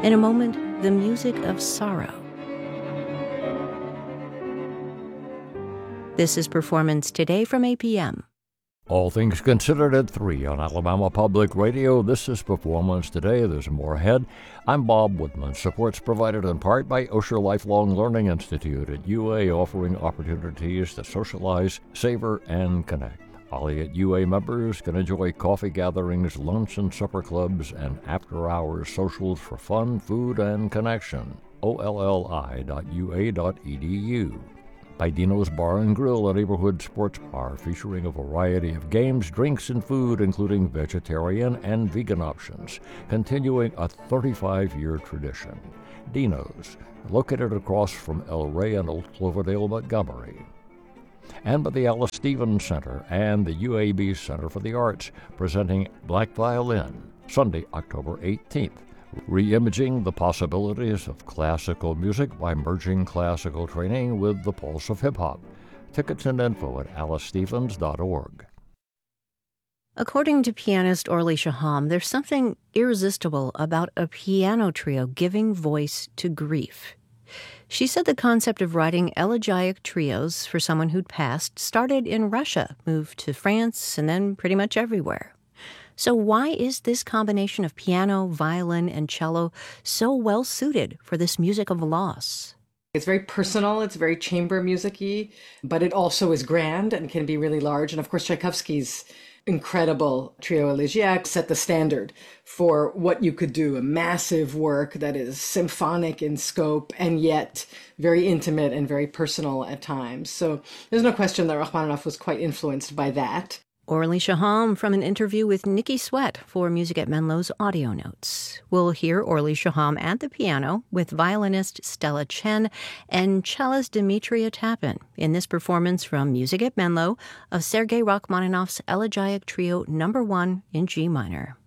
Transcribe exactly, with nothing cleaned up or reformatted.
In a moment, the music of sorrow. This is Performance Today from A P M. All things considered at three on Alabama Public Radio. This is Performance Today. There's more ahead. I'm Bob Woodman. Support's provided in part by Osher Lifelong Learning Institute at U A, offering opportunities to socialize, savor, and connect. Ollie at U A members can enjoy coffee gatherings, lunch and supper clubs, and after-hours socials for fun, food, and connection. O L L I dot U A dot E D U. By Dino's Bar and Grill, a neighborhood sports bar featuring a variety of games, drinks, and food, including vegetarian and vegan options, continuing a thirty-five-year tradition. Dino's, located across from El Rey and Old Cloverdale, Montgomery. And by the Alice Stevens Center and the U A B Center for the Arts, presenting Black Violin, Sunday, October eighteenth. Re-imaging the possibilities of classical music by merging classical training with the pulse of hip-hop. Tickets and info at alice stevens dot org. According to pianist Orly Shaham, there's something irresistible about a piano trio giving voice to grief. She said the concept of writing elegiac trios for someone who'd passed started in Russia, moved to France, and then pretty much everywhere. So why is this combination of piano, violin, and cello so well suited for this music of loss? It's very personal, it's very chamber music-y, but it also is grand and can be really large. And of course, Tchaikovsky's incredible Trio Elegiac set the standard for what you could do, a massive work that is symphonic in scope and yet very intimate and very personal at times. So there's no question that Rachmaninoff was quite influenced by that. Orly Shaham from an interview with Nikki Sweat for Music at Menlo's audio notes. We'll hear Orly Shaham at the piano with violinist Stella Chen and cellist Dmitri Otapin in this performance from Music at Menlo of Sergei Rachmaninoff's Elegiac Trio Number One in G minor.